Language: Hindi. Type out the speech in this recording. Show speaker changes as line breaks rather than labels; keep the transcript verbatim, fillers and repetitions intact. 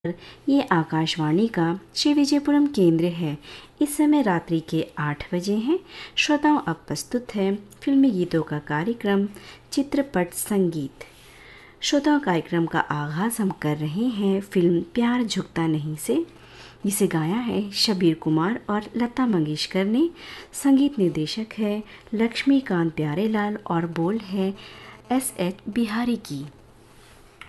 ये आकाशवाणी का श्री विजयपुरम केंद्र है। इस समय रात्रि के आठ बजे हैं। श्रोताओं, अब प्रस्तुत है फिल्मी गीतों का कार्यक्रम चित्रपट संगीत। श्रोताओं, कार्यक्रम का आगाज़ हम कर रहे हैं फिल्म प्यार झुकता नहीं से, जिसे गाया है शब्बीर कुमार और लता मंगेशकर ने। संगीत निर्देशक है लक्ष्मीकांत प्यारेलाल और बोल है एस एच बिहारी की।